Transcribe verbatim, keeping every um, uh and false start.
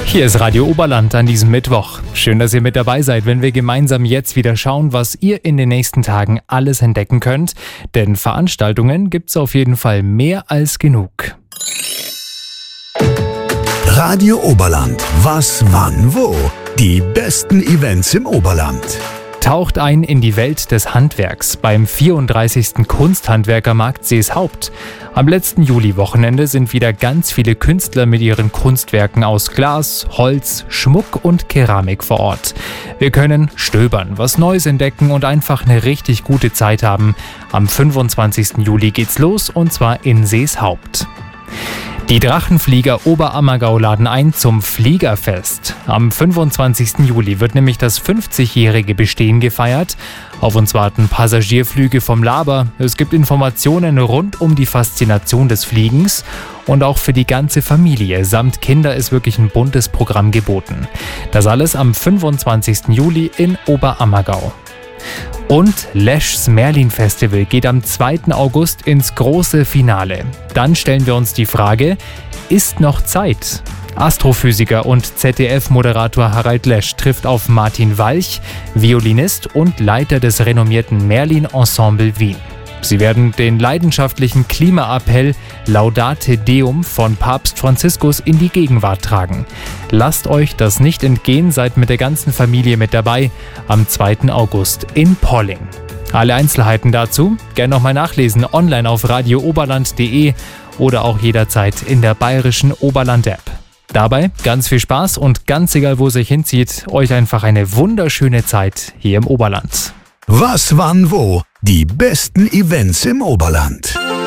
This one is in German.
Hier ist Radio Oberland an diesem Mittwoch. Schön, dass ihr mit dabei seid, wenn wir gemeinsam jetzt wieder schauen, was ihr in den nächsten Tagen alles entdecken könnt. Denn Veranstaltungen gibt's auf jeden Fall mehr als genug. Radio Oberland. Was, wann, wo? Die besten Events im Oberland. Taucht ein in die Welt des Handwerks beim vierunddreißigsten Kunsthandwerkermarkt Seeshaupt. Am letzten Juli-Wochenende sind wieder ganz viele Künstler mit ihren Kunstwerken aus Glas, Holz, Schmuck und Keramik vor Ort. Wir können stöbern, was Neues entdecken und einfach eine richtig gute Zeit haben. Am fünfundzwanzigsten Juli geht's los und zwar in Seeshaupt. Die Drachenflieger Oberammergau laden ein zum Fliegerfest. Am fünfundzwanzigsten Juli wird nämlich das fünfzigjährige Bestehen gefeiert. Auf uns warten Passagierflüge vom Laber. Es gibt Informationen rund um die Faszination des Fliegens. Und auch für die ganze Familie samt Kinder ist wirklich ein buntes Programm geboten. Das alles am fünfundzwanzigsten Juli in Oberammergau. Und Lesch's Merlin Festival geht am zweiten August ins große Finale. Dann stellen wir uns die Frage, ist noch Zeit? Astrophysiker und Z D F-Moderator Harald Lesch trifft auf Martin Walch, Violinist und Leiter des renommierten Merlin Ensemble Wien. Sie werden den leidenschaftlichen Klimaappell Laudate Deum von Papst Franziskus in die Gegenwart tragen. Lasst euch das nicht entgehen, seid mit der ganzen Familie mit dabei am zweiten August in Polling. Alle Einzelheiten dazu gerne nochmal nachlesen online auf radio oberland punkt de oder auch jederzeit in der bayerischen Oberland-App. Dabei ganz viel Spaß und ganz egal, wo es euch hinzieht, euch einfach eine wunderschöne Zeit hier im Oberland. Was, wann, wo? Die besten Events im Oberland.